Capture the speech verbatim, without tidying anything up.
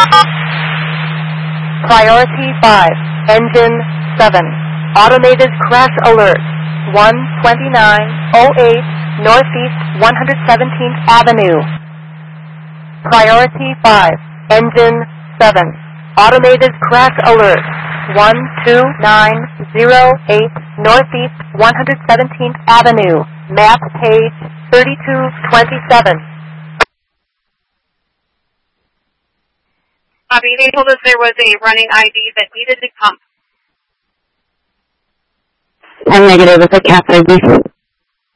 Priority five, engine seven. Automated crash alert. one twenty-nine oh eight Northeast one hundred seventeenth Avenue. Priority five, engine seven. Automated crash alert. one two nine oh eight Northeast one hundred seventeenth Avenue. Map page thirty-two twenty-seven. Copy. They told us there was a running I D that needed to come. I'm negative with a cat I D.